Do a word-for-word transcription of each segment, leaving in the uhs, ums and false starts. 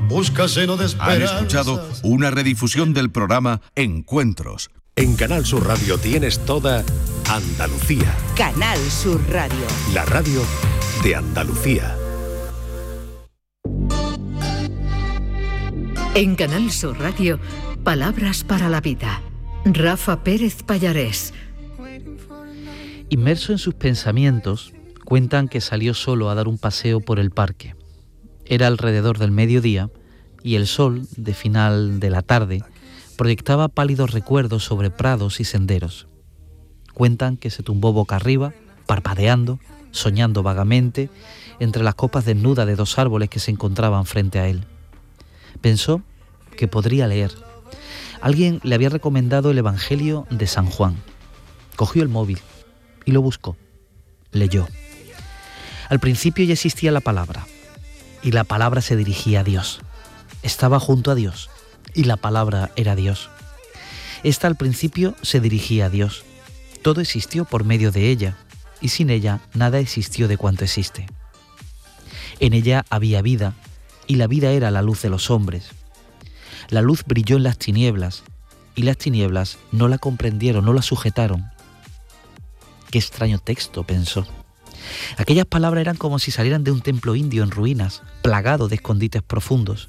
busca seno de Han esperanzas. escuchado una redifusión del programa Encuentros. En Canal Sur Radio tienes toda Andalucía. Canal Sur Radio. La radio de Andalucía. En Canal Sur Radio, Palabras para la Vida. Rafa Pérez Pallarés. Inmerso en sus pensamientos, cuentan que salió solo a dar un paseo por el parque. Era alrededor del mediodía y el sol, de final de la tarde, proyectaba pálidos recuerdos sobre prados y senderos. Cuentan que se tumbó boca arriba, parpadeando, soñando vagamente, entre las copas desnudas de dos árboles que se encontraban frente a él. Pensó que podría leer. Alguien le había recomendado el Evangelio de San Juan. Cogió el móvil y lo buscó. Leyó. Al principio ya existía la palabra, y la palabra se dirigía a Dios. Estaba junto a Dios, y la palabra era Dios. Esta al principio se dirigía a Dios. Todo existió por medio de ella, y sin ella nada existió de cuanto existe. En ella había vida, y la vida era la luz de los hombres. La luz brilló en las tinieblas, y las tinieblas no la comprendieron, no la sujetaron. Qué extraño texto, pensó. Aquellas palabras eran como si salieran de un templo indio en ruinas, plagado de escondites profundos.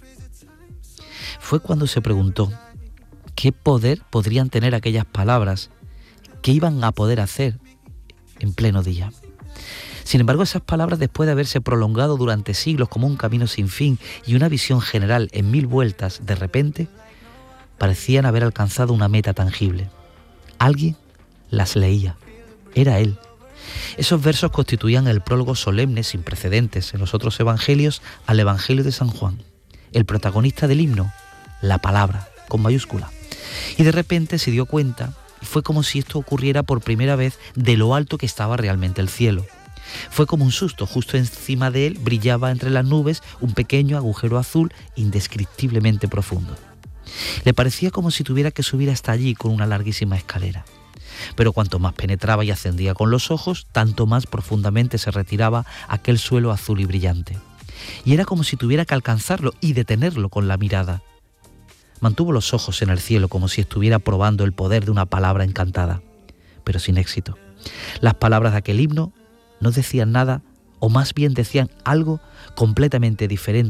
Fue cuando se preguntó, ¿qué poder podrían tener aquellas palabras? ¿Qué iban a poder hacer en pleno día? Sin embargo, esas palabras, después de haberse prolongado durante siglos como un camino sin fin y una visión general en mil vueltas, de repente, parecían haber alcanzado una meta tangible. Alguien las leía. Era él. Esos versos constituían el prólogo solemne sin precedentes en los otros evangelios al Evangelio de San Juan. El protagonista del himno, la palabra, con mayúscula. Y de repente se dio cuenta, y fue como si esto ocurriera por primera vez, de lo alto que estaba realmente el cielo. Fue como un susto. Justo encima de él brillaba entre las nubes un pequeño agujero azul indescriptiblemente profundo. Le parecía como si tuviera que subir hasta allí con una larguísima escalera. Pero cuanto más penetraba y ascendía con los ojos, tanto más profundamente se retiraba aquel suelo azul y brillante. Y era como si tuviera que alcanzarlo y detenerlo con la mirada. Mantuvo los ojos en el cielo como si estuviera probando el poder de una palabra encantada, pero sin éxito. Las palabras de aquel himno no decían nada, o más bien decían algo completamente diferente